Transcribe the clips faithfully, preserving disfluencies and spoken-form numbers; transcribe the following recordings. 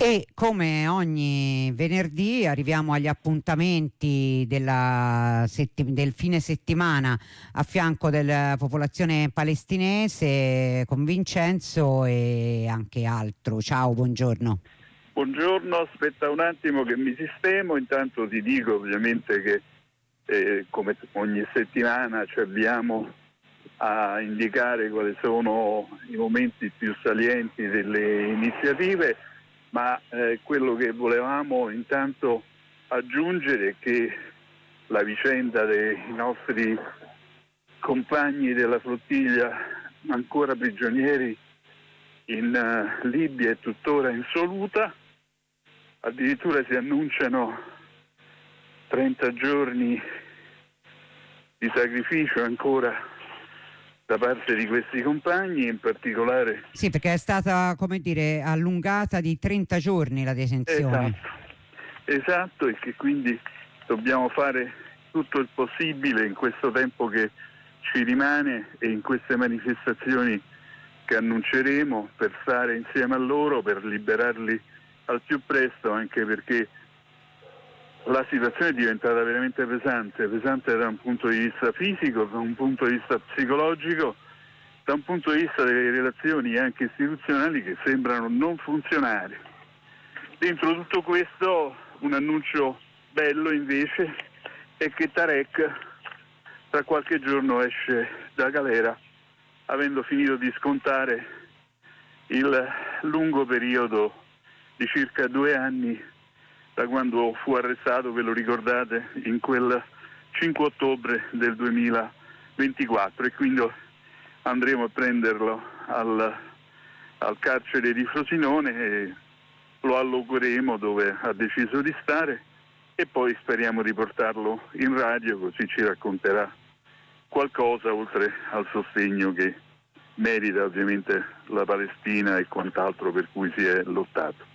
E come ogni venerdì arriviamo agli appuntamenti della setti- del fine settimana a fianco della popolazione palestinese con Vincenzo e anche altro. Ciao, buongiorno. Buongiorno, aspetta un attimo che mi sistemo, intanto ti dico ovviamente che eh, come ogni settimana ci abbiamo a indicare quali sono i momenti più salienti delle iniziative, ma eh, quello che volevamo intanto aggiungere è che la vicenda dei nostri compagni della flottiglia ancora prigionieri in uh, Libia è tuttora insoluta. Addirittura si annunciano trenta giorni di sacrificio ancora da parte di questi compagni, in particolare. Sì, perché è stata, come dire, allungata di trenta giorni la detenzione. Esatto, esatto, e che quindi dobbiamo fare tutto il possibile in questo tempo che ci rimane e in queste manifestazioni che annunceremo per stare insieme a loro, per liberarli al più presto, anche perché la situazione è diventata veramente pesante, pesante da un punto di vista fisico, da un punto di vista psicologico, da un punto di vista delle relazioni anche istituzionali che sembrano non funzionare. Dentro tutto questo un annuncio bello invece è che Tarek tra qualche giorno esce da galera, avendo finito di scontare il lungo periodo di circa due anni da quando fu arrestato, ve lo ricordate, in quel cinque ottobre del duemilaventiquattro, e quindi andremo a prenderlo al, al carcere di Frosinone e lo allocheremo dove ha deciso di stare e poi speriamo di portarlo in radio, così ci racconterà qualcosa oltre al sostegno che merita ovviamente la Palestina e quant'altro per cui si è lottato.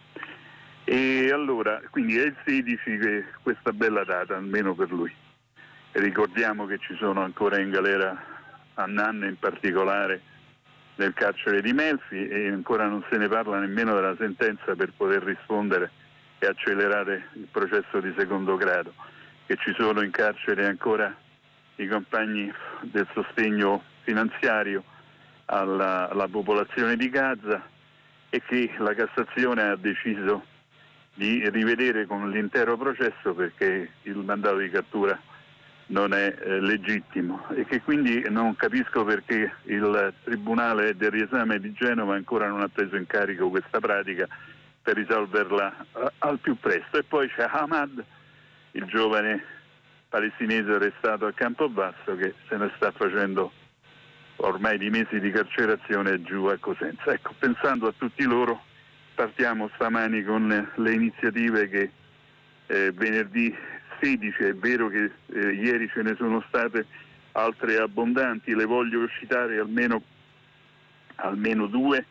E allora, quindi è il sedici che questa bella data, almeno per lui. E ricordiamo che ci sono ancora in galera Hannan in particolare nel carcere di Melfi e ancora non se ne parla nemmeno della sentenza per poter rispondere e accelerare il processo di secondo grado, che ci sono in carcere ancora i compagni del sostegno finanziario alla, alla popolazione di Gaza e che la Cassazione ha deciso di rivedere con l'intero processo perché il mandato di cattura non è eh, legittimo e che quindi non capisco perché il Tribunale del riesame di Genova ancora non ha preso in carico questa pratica per risolverla uh, al più presto. E poi c'è Ahmad, il giovane palestinese arrestato a Campobasso, che se ne sta facendo ormai di mesi di carcerazione giù a Cosenza. Ecco, pensando a tutti loro, partiamo stamani con le iniziative che eh, venerdì sedici, è vero che eh, ieri ce ne sono state altre abbondanti, le voglio citare almeno, almeno due,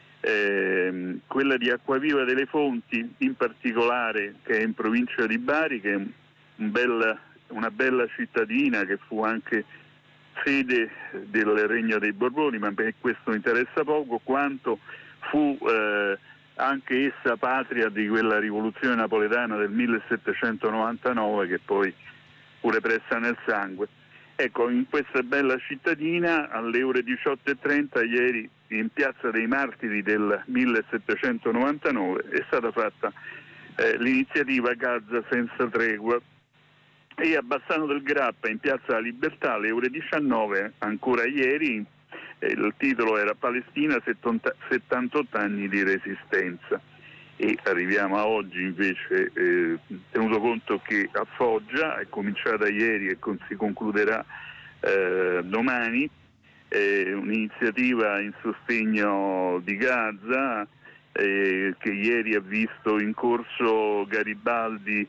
eh, quella di Acquaviva delle Fonti in particolare, che è in provincia di Bari, che è un, un bella, una bella cittadina che fu anche sede del Regno dei Borboni, ma per questo interessa poco, quanto fu eh, anche essa patria di quella rivoluzione napoletana del millesettecentonovantanove che poi fu repressa nel sangue. Ecco, in questa bella cittadina alle ore diciotto e trenta ieri in Piazza dei Martiri del millesettecentonovantanove è stata fatta eh, l'iniziativa Gaza senza tregua, e a Bassano del Grappa in Piazza della Libertà alle ore diciannove ancora ieri eh, il titolo era Palestina settantotto anni di resistenza. E arriviamo a oggi invece, eh, tenuto conto che a Foggia è cominciata ieri e con, si concluderà eh, domani eh, un'iniziativa in sostegno di Gaza eh, che ieri ha visto in corso Garibaldi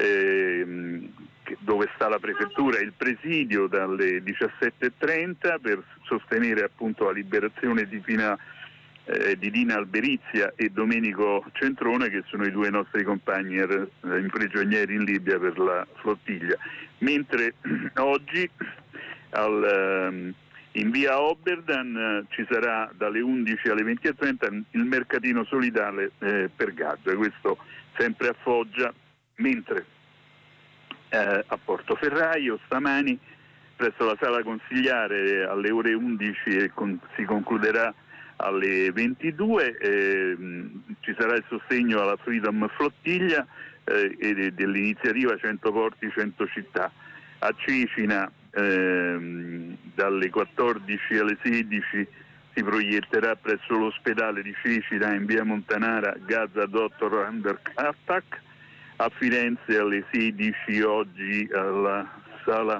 eh, dove sta la prefettura e il presidio dalle diciassette e trenta per sostenere appunto la liberazione di Pina Eh, di Dina Alberizia e Domenico Centrone, che sono i due nostri compagni er, imprigionieri in Libia per la flottiglia, mentre oggi al, um, In via Oberdan eh, ci sarà dalle undici alle venti e trenta il mercatino solidale eh, per Gaza, questo sempre a Foggia, mentre eh, a Portoferraio stamani presso la sala consigliare alle ore undici e con, si concluderà alle ventidue, eh, ci sarà il sostegno alla Freedom Flottiglia eh, e dell'iniziativa cento porti cento città. A Cecina ehm, dalle quattordici alle sedici si proietterà presso l'ospedale di Cecina in via Montanara Gaza Doctor Under Attack. A Firenze alle sedici oggi alla sala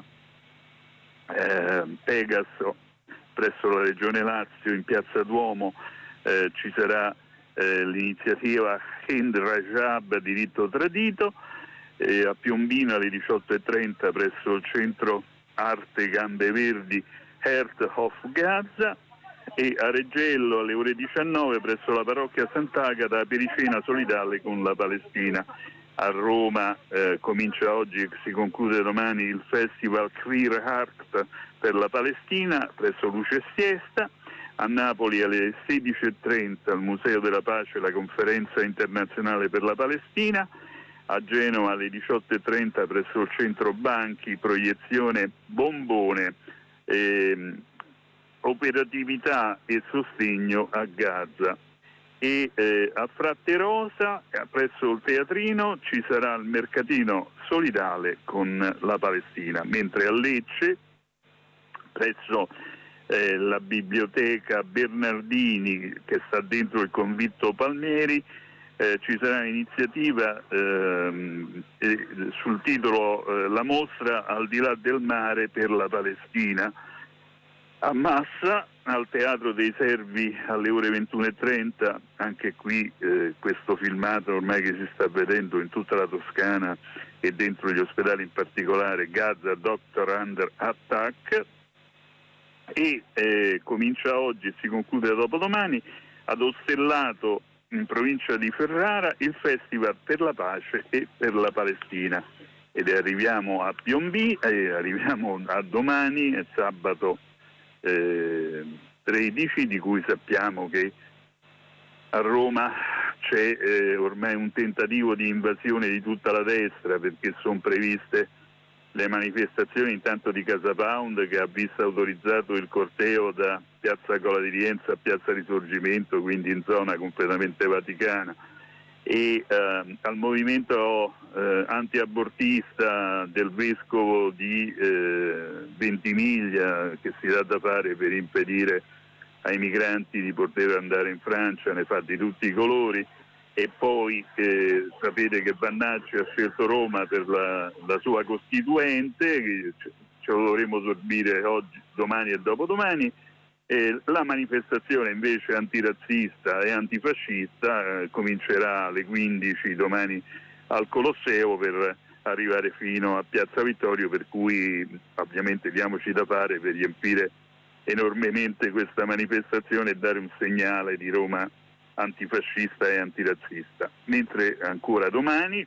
eh, Pegaso presso la Regione Lazio in piazza Duomo eh, ci sarà eh, l'iniziativa Hind Rajab diritto tradito. E a Piombino alle diciotto e trenta presso il centro Arte Gambe Verdi Heart of Gaza, e a Reggello alle ore diciannove presso la parrocchia Sant'Agata pericena solidale con la Palestina. A Roma eh, comincia oggi e si conclude domani il festival Queer Heart per la Palestina presso Luce Siesta. A Napoli alle sedici e trenta al Museo della Pace la conferenza internazionale per la Palestina. A Genova alle diciotto e trenta presso il centro Banchi proiezione Bombone, ehm, operatività e sostegno a Gaza. E eh, a Fratterosa presso il teatrino ci sarà il mercatino solidale con la Palestina, mentre a Lecce presso eh, la biblioteca Bernardini che sta dentro il convitto Palmieri Eh, ci sarà un'iniziativa ehm, eh, sul titolo eh, La mostra al di là del mare per la Palestina. A Massa, al Teatro dei Servi alle ore ventuno e trenta, anche qui eh, questo filmato ormai che si sta vedendo in tutta la Toscana e dentro gli ospedali in particolare, Gaza Doctor Under Attack, e eh, comincia oggi e si conclude dopodomani ad Ostellato in provincia di Ferrara il Festival per la Pace e per la Palestina, ed arriviamo a Piombino e arriviamo a domani, è sabato eh, tredici, di cui sappiamo che a Roma c'è eh, ormai un tentativo di invasione di tutta la destra, perché sono previste le manifestazioni intanto di Casa Pound, che ha visto autorizzato il corteo da Piazza Cola di Rienzo a Piazza Risorgimento, quindi in zona completamente vaticana, e eh, al movimento eh, antiabortista del vescovo di eh, Ventimiglia, che si dà da fare per impedire ai migranti di poter andare in Francia, ne fa di tutti i colori. E poi eh, sapete che Vannacci ha scelto Roma per la, la sua costituente, che ce lo dovremo sorbire oggi, domani e dopodomani. E la manifestazione invece antirazzista e antifascista eh, comincerà alle quindici domani al Colosseo per arrivare fino a Piazza Vittorio, per cui ovviamente diamoci da fare per riempire enormemente questa manifestazione e dare un segnale di Roma antifascista e antirazzista. Mentre ancora domani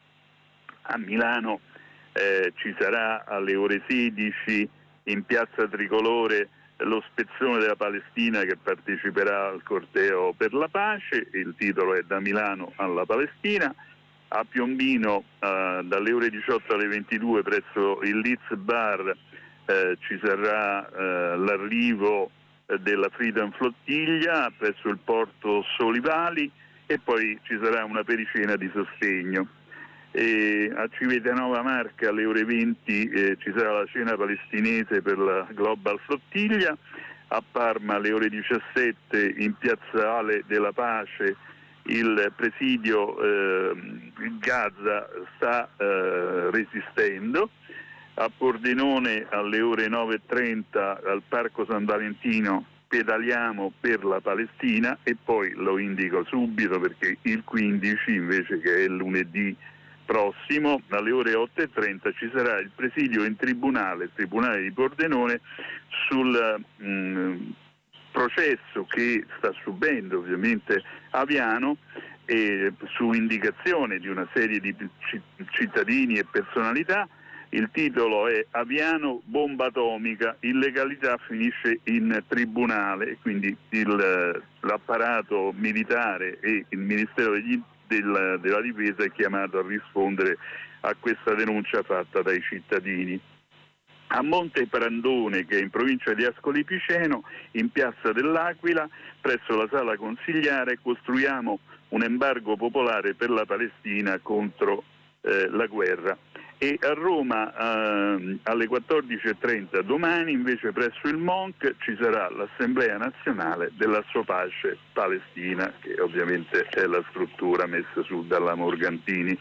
a Milano eh, ci sarà alle ore sedici in Piazza Tricolore lo spezzone della Palestina che parteciperà al corteo per la pace, il titolo è Da Milano alla Palestina. A Piombino eh, dalle ore diciotto alle ventidue presso il Litz Bar eh, ci sarà eh, l'arrivo della Freedom Flottiglia presso il porto Solivali, e poi ci sarà una pericena di sostegno. E a Civitanova Marca alle ore venti eh, ci sarà la cena palestinese per la Global Flottiglia. A Parma alle ore diciassette in Piazzale della Pace il presidio eh, Gaza sta eh, resistendo. A Pordenone alle ore nove e trenta al Parco San Valentino pedaliamo per la Palestina, e poi lo indico subito perché il quindici invece, che è il lunedì prossimo, alle ore otto e trenta ci sarà il presidio in tribunale, il Tribunale di Pordenone, sul mh, processo che sta subendo ovviamente Aviano, e su indicazione di una serie di cittadini e personalità, Il titolo è Aviano, bomba atomica, illegalità finisce in tribunale, quindi il, l'apparato militare e il Ministero degli, del, della Difesa è chiamato a rispondere a questa denuncia fatta dai cittadini. A Monte Prandone, che è in provincia di Ascoli Piceno, in piazza dell'Aquila, presso la sala consigliare, costruiamo un embargo popolare per la Palestina contro eh, la guerra. E a Roma eh, alle quattordici e trenta domani invece presso il M O N C ci sarà l'Assemblea Nazionale dell'Assopace Palestina, che ovviamente è la struttura messa su dalla Morgantini.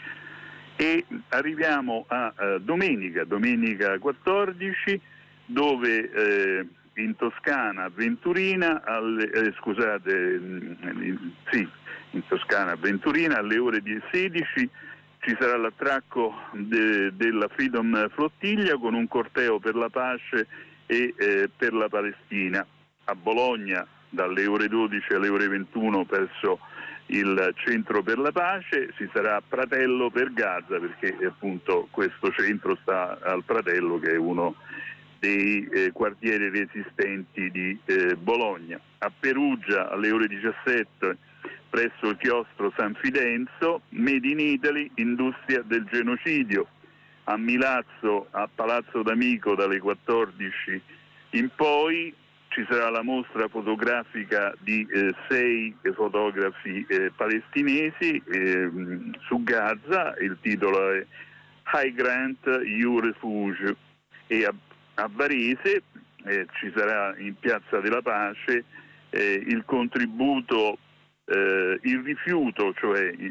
E arriviamo a eh, domenica, domenica quattordici, dove eh, in Toscana, a Venturina, alle, eh, scusate, in, sì, in Toscana, a Venturina, alle ore sedici ci sarà l'attracco de, della Freedom Flottiglia con un corteo per la pace e eh, per la Palestina. A Bologna, dalle ore dodici alle ore ventuno, verso il Centro per la Pace, si sarà Pratello per Gaza, perché appunto questo centro sta al Pratello, che è uno dei eh, quartieri resistenti di eh, Bologna. A Perugia alle ore diciassette presso il chiostro San Fidenzo, Made in Italy, industria del genocidio. A Milazzo, a Palazzo D'Amico, dalle quattordici in poi ci sarà la mostra fotografica di eh, sei fotografi eh, palestinesi eh, su Gaza. Il titolo è High Grant, You Refuge. E a, a Varese eh, ci sarà in Piazza della Pace eh, il contributo, eh, il rifiuto, cioè eh,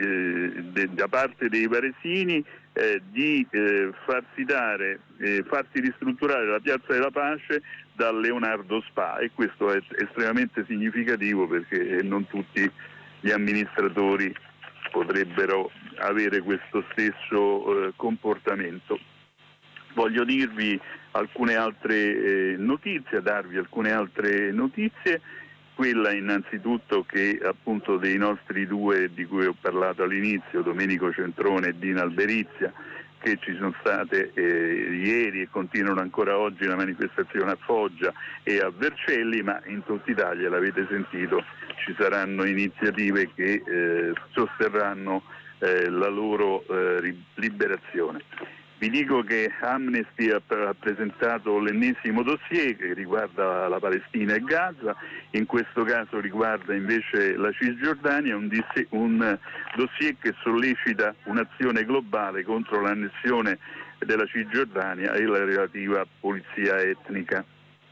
de, da parte dei varesini eh, di eh, farsi dare, eh, farsi ristrutturare la Piazza della Pace da Leonardo Spa, e questo è estremamente significativo perché non tutti gli amministratori potrebbero avere questo stesso eh, comportamento. Voglio dirvi alcune altre eh, notizie, darvi alcune altre notizie. Quella innanzitutto che appunto dei nostri due di cui ho parlato all'inizio, Domenico Centrone e Dina Alberizia, che ci sono state eh, ieri e continuano ancora oggi la manifestazione a Foggia e a Vercelli, ma in tutta Italia, l'avete sentito, ci saranno iniziative che eh, sosterranno eh, la loro eh, liberazione. Vi dico che Amnesty ha presentato l'ennesimo dossier che riguarda la Palestina e Gaza, in questo caso riguarda invece la Cisgiordania, un, dis- un dossier che sollecita un'azione globale contro l'annessione della Cisgiordania e la relativa pulizia etnica.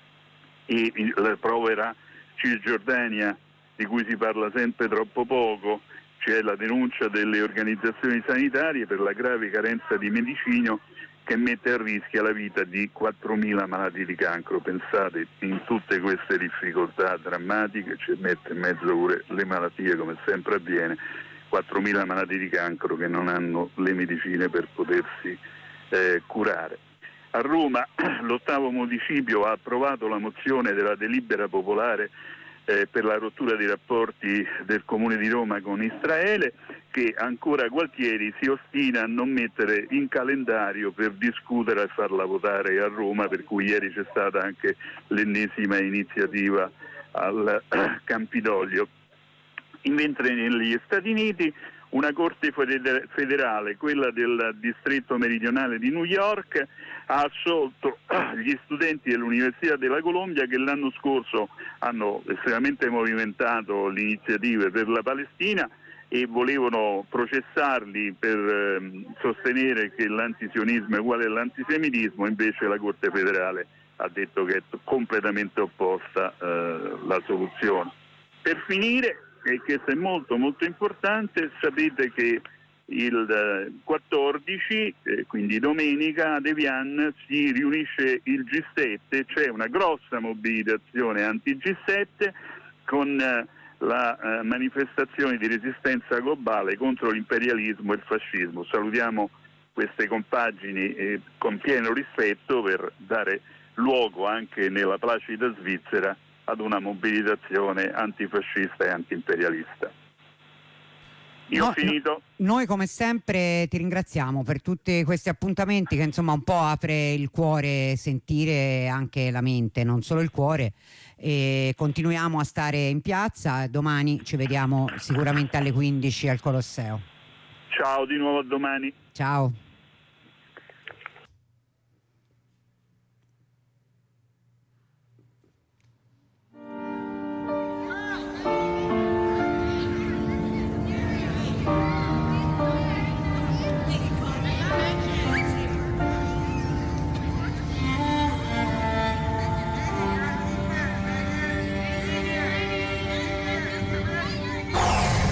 E la povera Cisgiordania, di cui si parla sempre troppo poco, c'è la denuncia delle organizzazioni sanitarie per la grave carenza di medicinio che mette a rischio la vita di quattromila malati di cancro. Pensate, in tutte queste difficoltà drammatiche ci mette in mezzo pure le malattie, come sempre avviene, quattromila malati di cancro che non hanno le medicine per potersi eh, curare. A Roma l'ottavo municipio ha approvato la mozione della delibera popolare Eh, per la rottura dei rapporti del Comune di Roma con Israele, che ancora Gualtieri si ostina a non mettere in calendario per discutere e farla votare a Roma, per cui ieri c'è stata anche l'ennesima iniziativa al Campidoglio. Mentre negli Stati Uniti una Corte federale, quella del distretto meridionale di New York, ha assolto gli studenti dell'Università della Columbia che l'anno scorso hanno estremamente movimentato le iniziative per la Palestina e volevano processarli per eh, sostenere che l'antisionismo è uguale all'antisemitismo. Invece la Corte federale ha detto che è completamente opposta eh, la soluzione. Per finire, e questo è molto molto importante, sapete che il quattordici, eh, quindi domenica, ad Evian si riunisce il G sette, c'è una grossa mobilitazione anti-G sette con eh, la eh, manifestazione di resistenza globale contro l'imperialismo e il fascismo. Salutiamo queste compagini eh, con pieno rispetto per dare luogo anche nella placida Svizzera ad una mobilitazione antifascista e antiimperialista. Io no, ho finito. No, noi come sempre ti ringraziamo per tutti questi appuntamenti che insomma un po' apre il cuore, sentire anche la mente, non solo il cuore, e continuiamo a stare in piazza. Domani ci vediamo sicuramente alle quindici al Colosseo. Ciao, di nuovo a domani. Ciao.